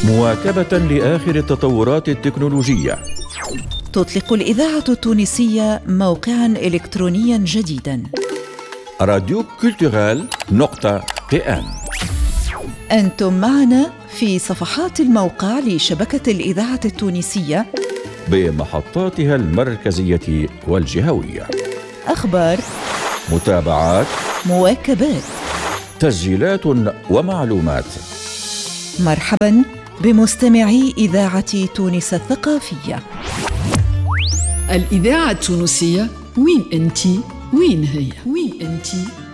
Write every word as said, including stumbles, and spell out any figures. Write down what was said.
مواكبة لآخر التطورات التكنولوجية. تطلق الإذاعة التونسية موقعاً إلكترونياً جديداً، راديو كولتورال نقطة تي إن. أنتم معنا في صفحات الموقع لشبكة الإذاعة التونسية بمحطاتها المركزية والجهوية. أخبار، متابعات، مواكبات، تسجيلات ومعلومات. مرحباً بمستمعي إذاعة تونس الثقافية. الإذاعة التونسية، وين أنتي؟ وين هي؟ وين أنتي؟